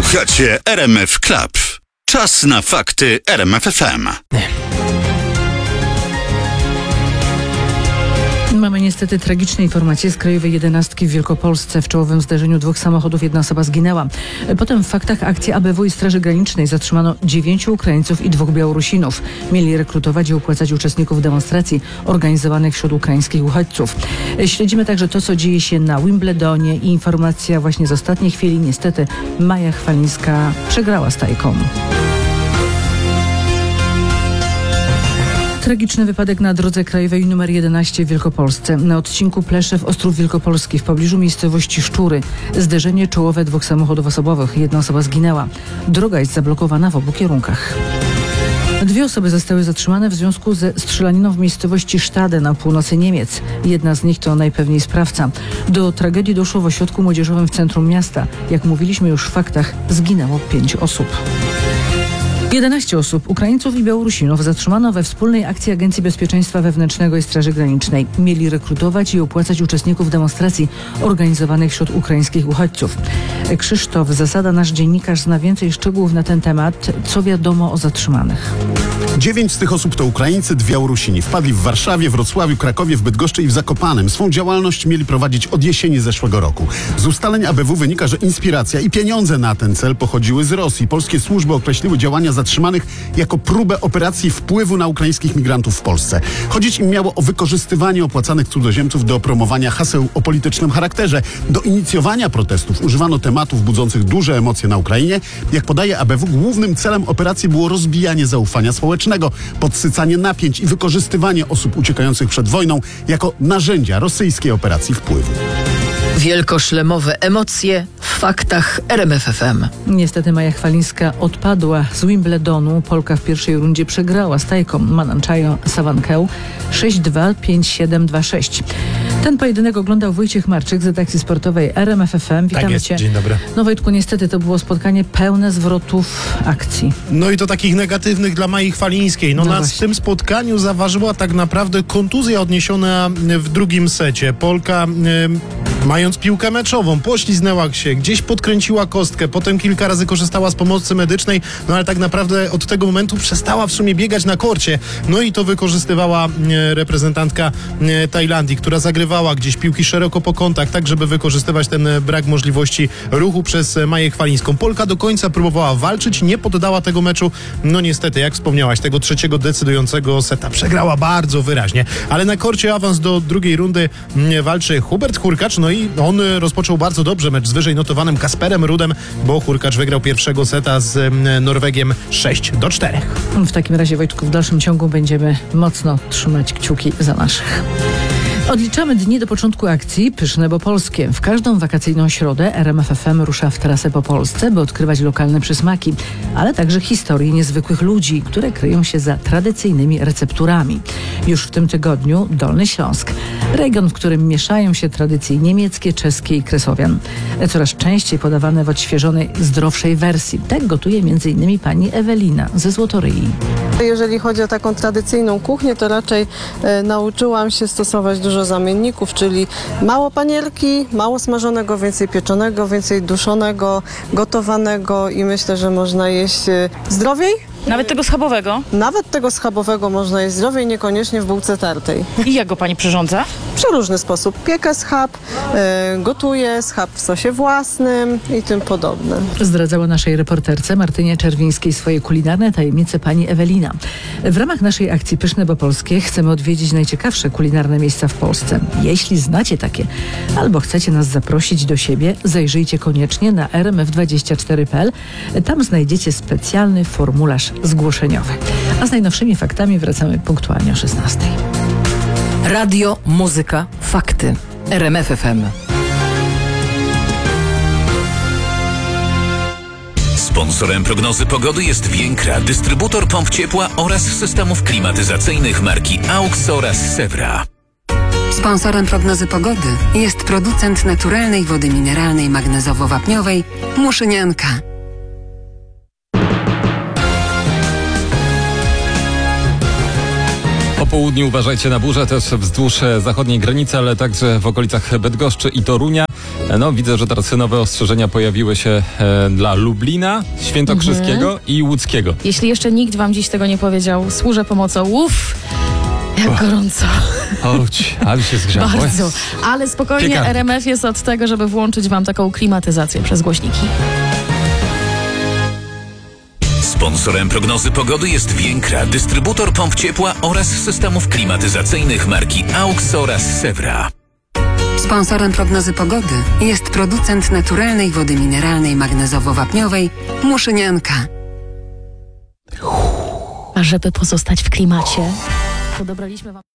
Słuchacie RMF Club. Czas na fakty RMF FM. Mamy niestety tragiczne informacje z Krajowej 11 w Wielkopolsce. W czołowym zdarzeniu 2 samochodów 1 osoba zginęła. Potem w faktach akcji ABW i Straży Granicznej zatrzymano 9 Ukraińców i 2 Białorusinów. Mieli rekrutować i opłacać uczestników demonstracji organizowanych wśród ukraińskich uchodźców. Śledzimy także to, co dzieje się na Wimbledonie i informacja właśnie z ostatniej chwili. Niestety Maja Chwalińska przegrała z Tajką. Tragiczny wypadek na drodze krajowej nr 11 w Wielkopolsce. Na odcinku Pleszew-Ostrów Wielkopolski w pobliżu miejscowości Szczury. Zderzenie czołowe 2 samochodów osobowych. 1 osoba zginęła. Droga jest zablokowana w obu kierunkach. 2 osoby zostały zatrzymane w związku ze strzelaniną w miejscowości Stade na północy Niemiec. Jedna z nich to najpewniej sprawca. Do tragedii doszło w ośrodku młodzieżowym w centrum miasta. Jak mówiliśmy już w faktach, zginęło 5 osób. 11 osób, Ukraińców i Białorusinów, zatrzymano we wspólnej akcji Agencji Bezpieczeństwa Wewnętrznego i Straży Granicznej. Mieli rekrutować i opłacać uczestników demonstracji organizowanych wśród ukraińskich uchodźców. Krzysztof Zasada, nasz dziennikarz, zna więcej szczegółów na ten temat. Co wiadomo o zatrzymanych? 9 z tych osób to Ukraińcy, 2 Białorusini. Wpadli w Warszawie, Wrocławiu, Krakowie, w Bydgoszczy i w Zakopanem. Swą działalność mieli prowadzić od jesieni zeszłego roku. Z ustaleń ABW wynika, że inspiracja i pieniądze na ten cel pochodziły z Rosji. Polskie służby określiły działania zatrzymanych jako próbę operacji wpływu na ukraińskich migrantów w Polsce. Chodzić im miało o wykorzystywanie opłacanych cudzoziemców do promowania haseł o politycznym charakterze. Do inicjowania protestów używano tematów budzących duże emocje na Ukrainie. Jak podaje ABW, głównym celem operacji było rozbijanie zaufania społecznego, podsycanie napięć i wykorzystywanie osób uciekających przed wojną jako narzędzia rosyjskiej operacji wpływu. Wielkoszlemowe emocje w faktach RMF FM. Niestety Maja Chwalińska odpadła z Wimbledonu. Polka w pierwszej rundzie przegrała z Tajką Mananczają Sawankę 6-2, 5-7, 2-6. Ten pojedynek oglądał Wojciech Marczyk z redakcji sportowej RMF FM. Witamy Cię. Dzień dobry. No Wojtku, niestety to było spotkanie pełne zwrotów akcji. No i to takich negatywnych dla Mai Chwalińskiej. Na tym spotkaniu zaważyła tak naprawdę kontuzja odniesiona w drugim secie. Polka mając piłkę meczową, pośliznęła się, gdzieś podkręciła kostkę, potem kilka razy korzystała z pomocy medycznej, ale tak naprawdę od tego momentu przestała w sumie biegać na korcie. No i to wykorzystywała reprezentantka Tajlandii, która zagrywała gdzieś piłki szeroko po kątach, tak żeby wykorzystywać ten brak możliwości ruchu przez Maję Chwalińską. Polka do końca próbowała walczyć, nie poddała tego meczu. No niestety, jak wspomniałaś, tego trzeciego decydującego seta przegrała bardzo wyraźnie. Ale na korcie awans do drugiej rundy walczy Hubert Hurkacz, no i on rozpoczął bardzo dobrze mecz z wyżej notowanym Kasperem Rudem, bo Hurkacz wygrał pierwszego seta z Norwegiem 6-4. W takim razie, Wojtku, w dalszym ciągu będziemy mocno trzymać kciuki za naszych. Odliczamy dni do początku akcji Pyszne, bo polskie. W każdą wakacyjną środę RMF FM rusza w trasę po Polsce, by odkrywać lokalne przysmaki, ale także historie niezwykłych ludzi, które kryją się za tradycyjnymi recepturami. Już w tym tygodniu Dolny Śląsk. Region, w którym mieszają się tradycje niemieckie, czeskie i Kresowian. Coraz częściej podawane w odświeżonej, zdrowszej wersji. Tak gotuje m.in. pani Ewelina ze Złotoryi. Jeżeli chodzi o taką tradycyjną kuchnię, to raczej nauczyłam się stosować dużo zamienników, czyli mało panierki, mało smażonego, więcej pieczonego, więcej duszonego, gotowanego i myślę, że można jeść zdrowiej. Nawet tego schabowego? Nawet tego schabowego można jeść zdrowiej, niekoniecznie w bułce tartej. I jak go pani przyrządza? W przeróżny sposób. Piekę schab, gotuję schab w sosie własnym i tym podobne. Zdradzała naszej reporterce Martynie Czerwińskiej swoje kulinarne tajemnice pani Ewelina. W ramach naszej akcji Pyszne, bo polskie chcemy odwiedzić najciekawsze kulinarne miejsca w Polsce. Jeśli znacie takie albo chcecie nas zaprosić do siebie, zajrzyjcie koniecznie na rmf24.pl. Tam znajdziecie specjalny formularz zgłoszeniowy. A z najnowszymi faktami wracamy punktualnie o 16:00. Radio, muzyka, fakty. RMF FM. Sponsorem prognozy pogody jest Więkra, dystrybutor pomp ciepła oraz systemów klimatyzacyjnych marki AUX oraz Sewra. Sponsorem prognozy pogody jest producent naturalnej wody mineralnej magnezowo-wapniowej Muszynianka. Po południu uważajcie na burze też wzdłuż zachodniej granicy, ale także w okolicach Bydgoszczy i Torunia. No, widzę, że teraz nowe ostrzeżenia pojawiły się dla Lublina, Świętokrzyskiego i Łódzkiego. Jeśli jeszcze nikt wam dziś tego nie powiedział, służę pomocą. Jak gorąco. Chodź, ale się zgrzało. Bardzo. Ale spokojnie, Piekarnik. RMF jest od tego, żeby włączyć wam taką klimatyzację przez głośniki. Sponsorem prognozy pogody jest Więkra, dystrybutor pomp ciepła oraz systemów klimatyzacyjnych marki AUX oraz Sewra. Sponsorem prognozy pogody jest producent naturalnej wody mineralnej magnezowo-wapniowej Muszynianka. A żeby pozostać w klimacie, to dobraliśmy wam...